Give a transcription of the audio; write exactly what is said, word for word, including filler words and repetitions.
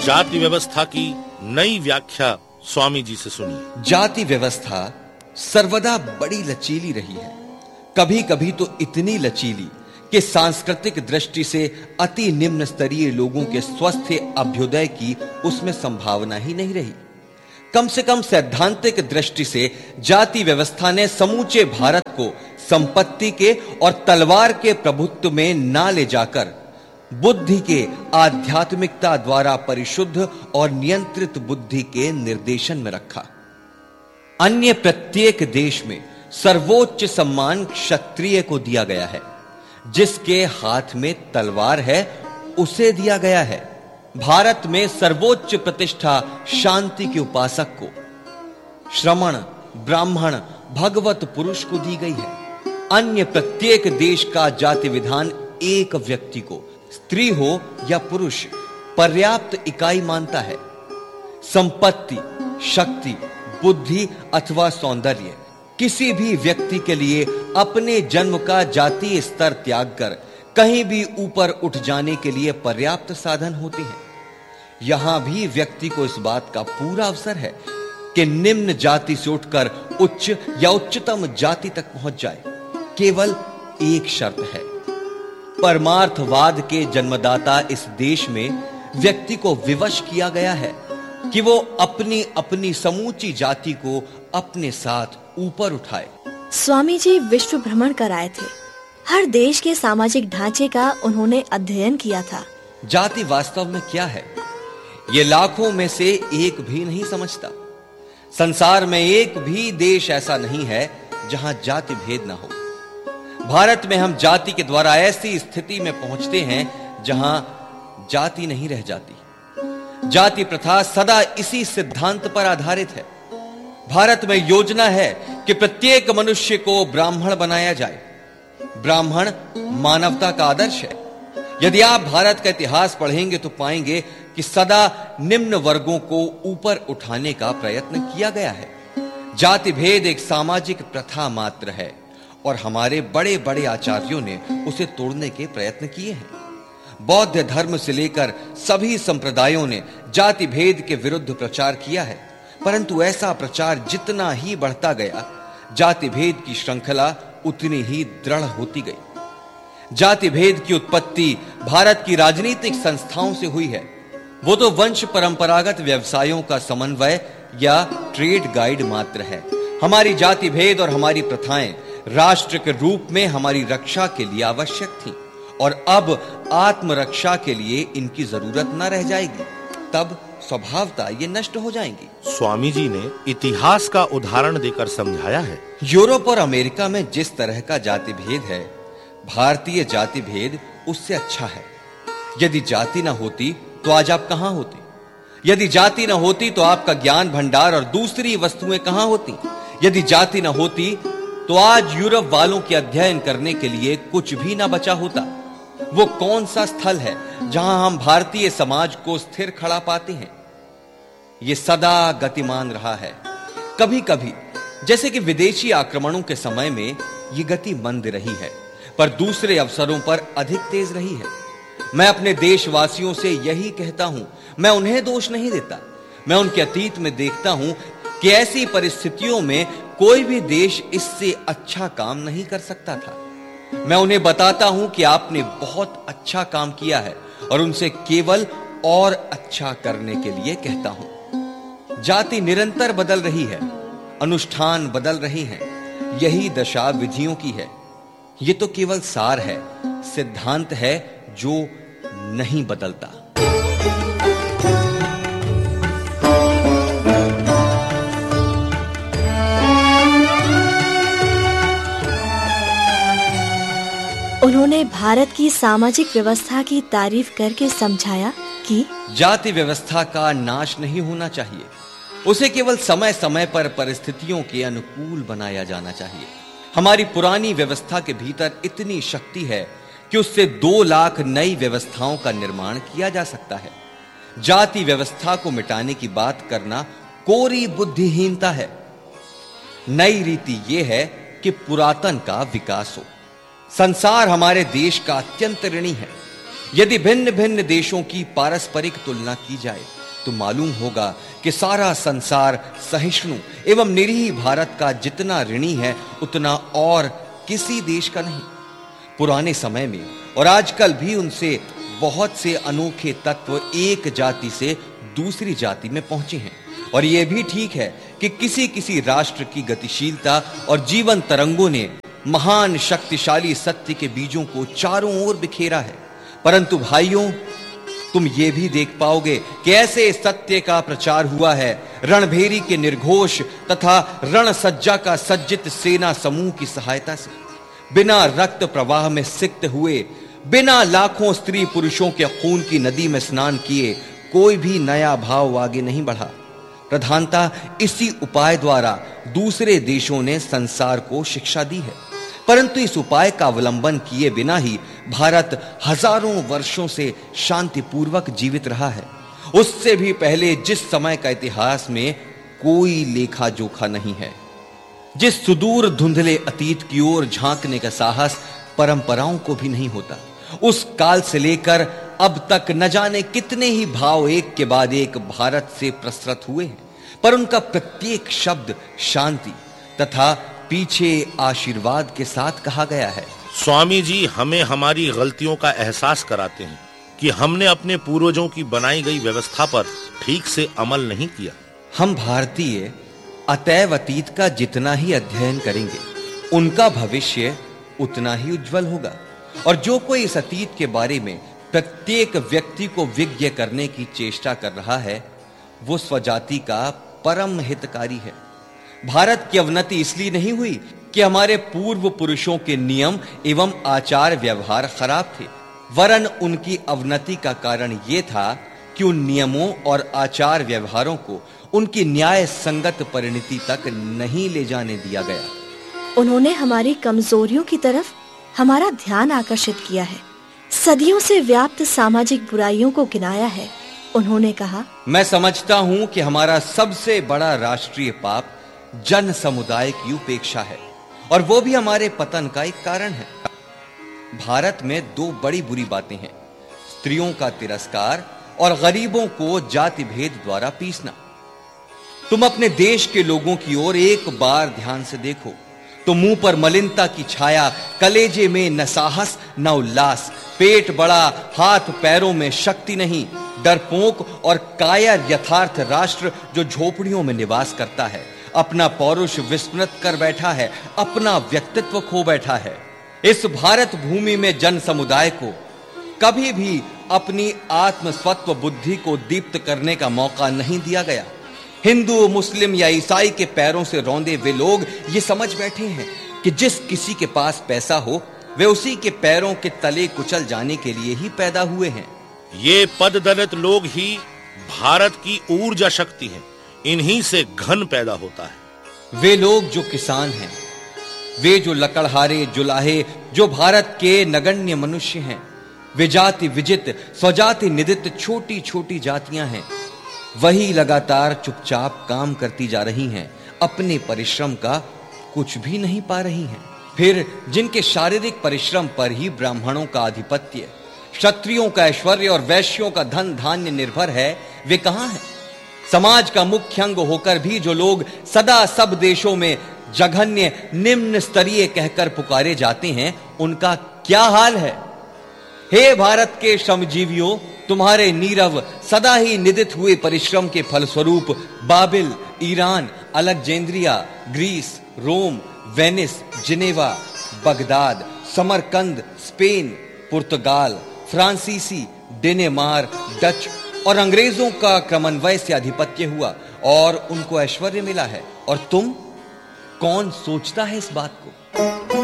जाति व्यवस्था की नई व्याख्या स्वामी जी से सुनिए। जाति व्यवस्था सर्वदा बड़ी लचीली रही है, कभी कभी तो इतनी लचीली कि सांस्कृतिक दृष्टि से अति निम्न स्तरीय लोगों के स्वस्थ अभ्युदय की उसमें संभावना ही नहीं रही। कम से कम सैद्धांतिक दृष्टि से जाति व्यवस्था ने समूचे भारत को संपत्ति के और तलवार के प्रभुत्व में ना ले जाकर बुद्धि के आध्यात्मिकता द्वारा परिशुद्ध और नियंत्रित बुद्धि के निर्देशन में रखा। अन्य प्रत्येक देश में सर्वोच्च सम्मान क्षत्रिय को दिया गया है, जिसके हाथ में तलवार है उसे दिया गया है। भारत में सर्वोच्च प्रतिष्ठा शांति के उपासक को, श्रमण, ब्राह्मण, भगवत पुरुष को दी गई है। अन्य प्रत्येक देश का जाति विधान एक व्यक्ति को, स्त्री हो या पुरुष, पर्याप्त इकाई मानता है। संपत्ति, शक्ति, बुद्धि अथवा सौंदर्य किसी भी व्यक्ति के लिए अपने जन्म का जातीय स्तर त्याग कर कहीं भी ऊपर उठ जाने के लिए पर्याप्त साधन होते हैं। यहां भी व्यक्ति को इस बात का पूरा अवसर है कि निम्न जाति से उठकर उच्च या उच्चतम जाति तक पहुंच जाए। केवल एक शर्त है, परमार्थवाद के जन्मदाता इस देश में व्यक्ति को विवश किया गया है कि वो अपनी अपनी समूची जाति को अपने साथ ऊपर उठाए। स्वामी जी विश्व भ्रमण कर आए थे। हर देश के सामाजिक ढांचे का उन्होंने अध्ययन किया था। जाति वास्तव में क्या है, ये लाखों में से एक भी नहीं समझता। संसार में एक भी देश ऐसा नहीं है जहां जाति भेद न हो। भारत में हम जाति के द्वारा ऐसी स्थिति में पहुंचते हैं जहां जाति नहीं रह जाती। जाति प्रथा सदा इसी सिद्धांत पर आधारित है। भारत में योजना है कि प्रत्येक मनुष्य को ब्राह्मण बनाया जाए। ब्राह्मण मानवता का आदर्श है। यदि आप भारत का इतिहास पढ़ेंगे तो पाएंगे कि सदा निम्न वर्गों को ऊपर उठाने का प्रयत्न किया गया है। जाति भेद एक सामाजिक प्रथा मात्र है और हमारे बड़े बड़े आचार्यों ने उसे तोड़ने के प्रयत्न किए हैं। बौद्ध धर्म से लेकर सभी संप्रदायों ने जाति भेद के विरुद्ध प्रचार किया है, परंतु ऐसा प्रचार जितना ही बढ़ता गया, जाति भेद की श्रृंखला उतनी ही दृढ़ होती गई। जाति भेद की उत्पत्ति भारत की राजनीतिक संस्थाओं से हुई है। वो तो वंश परंपरागत व्यवसायों का समन्वय या ट्रेड गाइड मात्र है। हमारी जाति भेद और हमारी प्रथाएं राष्ट्र के रूप में हमारी रक्षा के लिए आवश्यक थीं, और अब आत्मरक्षा के लिए इनकी जरूरत न रह जाएगी। तब स्वभावतः ये नष्ट हो जाएंगी। स्वामी जी ने इतिहास का उदाहरण देकर समझाया है। यूरोप और अमेरिका में जिस तरह का जाति भेद है, भारतीय जाति भेद उससे अच्छा है। यदि जाति न होती तो आज आप कहां होते? यदि जाति न होती तो आपका ज्ञान भंडार और दूसरी वस्तुएं कहां होती? यदि जाति न होती तो आज यूरोप वालों के अध्ययन करने के लिए कुछ भी न बचा होता। वो कौन सा स्थल है जहां हम भारतीय समाज को स्थिर खड़ा पाते हैं? ये सदा गतिमान रहा है। कभी कभी जैसे कि विदेशी आक्रमणों के समय में ये गति मंद रही है, पर दूसरे अवसरों पर अधिक तेज रही है। मैं अपने देशवासियों से यही कहता हूं। मैं उन्हें दोष नहीं देता। मैं उनके अतीत में देखता हूं कि ऐसी परिस्थितियों में कोई भी देश इससे अच्छा काम नहीं कर सकता था। मैं उन्हें बताता हूं कि आपने बहुत अच्छा काम किया है और उनसे केवल और अच्छा करने के लिए कहता हूं। जाति निरंतर बदल रही है, अनुष्ठान बदल रहे हैं। यही दशा विधियों की है। यह तो केवल सार है, सिद्धांत है जो नहीं बदलता। उन्होंने भारत की सामाजिक व्यवस्था की तारीफ करके समझाया कि जाति व्यवस्था का नाश नहीं होना चाहिए। उसे केवल समय समय पर परिस्थितियों के अनुकूल बनाया जाना चाहिए। हमारी पुरानी व्यवस्था के भीतर इतनी शक्ति है कि उससे दो लाख नई व्यवस्थाओं का निर्माण किया जा सकता है। जाति व्यवस्था को मिटाने की बात करना कोरी बुद्धिहीनता है। नई रीति यह है कि पुरातन का विकास हो। संसार हमारे देश का अत्यंत ऋणी है। यदि भिन्न भिन्न देशों की पारस्परिक तुलना की जाए तो मालूम होगा कि सारा संसार सहिष्णु एवं निरीह भारत का जितना ऋणी है उतना और किसी देश का नहीं। पुराने समय में और आजकल भी उनसे बहुत से अनोखे तत्व एक जाति से दूसरी जाति में पहुंचे हैं। और यह भी ठीक है कि किसी किसी राष्ट्र की गतिशीलता और जीवन तरंगों ने महान शक्तिशाली सत्य के बीजों को चारों ओर बिखेरा है। परंतु भाइयों, तुम ये भी देख पाओगे कि ऐसे सत्य का प्रचार हुआ है रणभेरी के निर्घोष तथा रणसज्जा का सज्जित सेना समूह की सहायता से, बिना रक्त प्रवाह में सिक्त हुए, बिना लाखों स्त्री पुरुषों के खून की नदी में स्नान किए कोई भी नया भाव आगे नहीं बढ़ा। प्रधानतः इसी उपाय द्वारा दूसरे देशों ने संसार को शिक्षा दी है। परंतु इस उपाय का अवलंबन किए बिना ही भारत हजारों वर्षों से शांतिपूर्वक जीवित रहा है। उससे भी पहले जिस समय का इतिहास में कोई लेखा जोखा नहीं है, जिस सुदूर धुंधले अतीत की ओर झांकने का साहस परंपराओं को भी नहीं होता, उस काल से लेकर अब तक न जाने कितने ही भाव एक के बाद एक भारत से प्रसृत हुए हैं, पर उनका प्रत्येक शब्द शांति तथा पीछे आशीर्वाद के साथ कहा गया है। स्वामी जी हमें हमारी गलतियों का एहसास कराते हैं कि हमने अपने पूर्वजों की बनाई गई व्यवस्था पर ठीक से अमल नहीं किया। हम भारतीय अतैव अतीत का जितना ही अध्ययन करेंगे उनका भविष्य उतना ही उज्जवल होगा। और जो कोई इस अतीत के बारे में प्रत्येक व्यक्ति को विज्ञ करने की चेष्टा कर रहा है वो स्वजाति का परम हितकारी है। भारत की अवनति इसलिए नहीं हुई कि हमारे पूर्व पुरुषों के नियम एवं आचार व्यवहार खराब थे, वरन उनकी अवनति का कारण यह था कि उन नियमों और आचार व्यवहारों को उनकी न्याय संगत परिणति तक नहीं ले जाने दिया गया। उन्होंने हमारी कमजोरियों की तरफ हमारा ध्यान आकर्षित किया है, सदियों से व्याप्त सामाजिक बुराइयों को गिनाया है। उन्होंने कहा, मैं समझता हूं कि हमारा सबसे बड़ा राष्ट्रीय पाप जन समुदाय की उपेक्षा है और वो भी हमारे पतन का एक कारण है। भारत में दो बड़ी बुरी बातें हैं, स्त्रियों का तिरस्कार और गरीबों को जाति भेद द्वारा पीसना। तुम अपने देश के लोगों की ओर एक बार ध्यान से देखो तो मुंह पर मलिनता की छाया, कलेजे में न साहस न उल्लास, पेट बड़ा, हाथ पैरों में शक्ति नहीं, डरपोक और कायर यथार्थ राष्ट्र जो झोपड़ियों में निवास करता है, अपना पौरुष विस्मृत कर बैठा है, अपना व्यक्तित्व खो बैठा है। इस भारत भूमि में जन समुदाय को कभी भी अपनी आत्मस्वत्व बुद्धि को दीप्त करने का मौका नहीं दिया गया। हिंदू, मुस्लिम या ईसाई के पैरों से रौंदे वे लोग ये समझ बैठे हैं कि जिस किसी के पास पैसा हो वे उसी के पैरों के तले कुचल जाने के लिए ही पैदा हुए हैं। ये पद दलित लोग ही भारत की ऊर्जा शक्ति हैं, इन्हीं से घन पैदा होता है। वे लोग जो किसान हैं, वे जो लकड़हारे, जुलाहे, जो भारत के नगण्य मनुष्य हैं, वे जाति विजित, स्वजाति निदित छोटी छोटी जातियां हैं, वही लगातार चुपचाप काम करती जा रही हैं, अपने परिश्रम का कुछ भी नहीं पा रही हैं। फिर जिनके शारीरिक परिश्रम पर ही ब्राह्मणों का आधिपत्य, क्षत्रियों का ऐश्वर्य और वैश्यों का धन धान्य निर्भर है, वे कहां हैं? समाज का मुख्य अंग होकर भी जो लोग सदा सब देशों में जघन्य निम्न स्तरीय कहकर पुकारे जाते हैं, उनका क्या हाल है? हे भारत के श्रमजीवियों, तुम्हारे नीरव सदा ही निदित हुए परिश्रम के फलस्वरूप बाबिल, ईरान, अलेक्जेंड्रिया, ग्रीस, रोम, Venice, Geneva, Baghdad, Samarkand, Spain, पुर्तगाल, फ्रांसीसी, डेनमार्क, डच और अंग्रेजों का क्रमन्वय से आधिपत्य हुआ और उनको ऐश्वर्य मिला है। और तुम, कौन सोचता है इस बात को?